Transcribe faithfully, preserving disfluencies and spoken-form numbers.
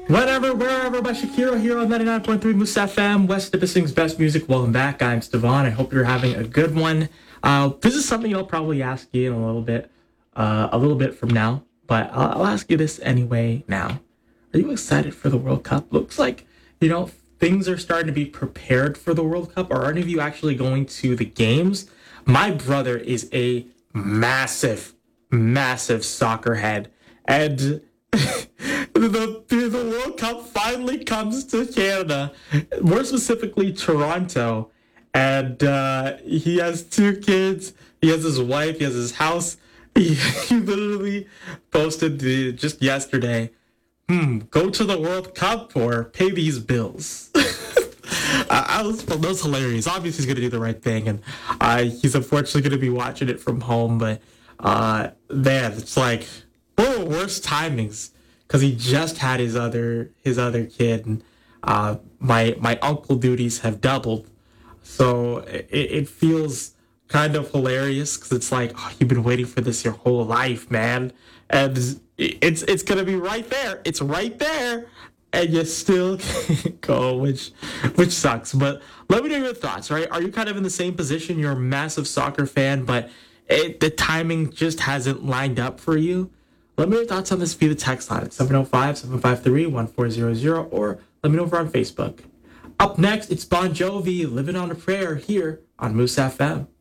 Whatever, wherever by Shakira here on ninety-nine point three Moose F M, West Nipissing's best music. Welcome back. I'm Stevan. I hope you're having a good one. Uh, this is something I'll probably ask you in a little bit, uh, a little bit from now, but I'll, I'll ask you this anyway now. Are you excited for the World Cup? Looks like, you know, things are starting to be prepared for the World Cup. Are any of you actually going to the games? My brother is a massive, massive soccer head, and the, the the World Cup finally comes to Canada, more specifically Toronto, and uh, he has two kids. He has his wife. He has his house. He, he literally posted the, just yesterday, hmm, go to the World Cup or pay these bills. I, I was, well, that was hilarious. Obviously, he's going to do the right thing, and uh, he's unfortunately going to be watching it from home. But uh, man, it's like one of the worst timings because he just had his other his other kid, and uh, my my uncle duties have doubled, so it, it feels kind of hilarious because it's like, oh, you've been waiting for this your whole life, man, and it's it's gonna be right there. It's right there, and you still can't go, which which sucks. But let me know your thoughts. Right? Are you kind of in the same position? You're a massive soccer fan, but it, the timing just hasn't lined up for you. Let me know your thoughts on this via the text line at seven oh five, seven five three, one four zero zero, or let me know over on Facebook. Up next, it's Bon Jovi, Living on a Prayer, here on Moose F M.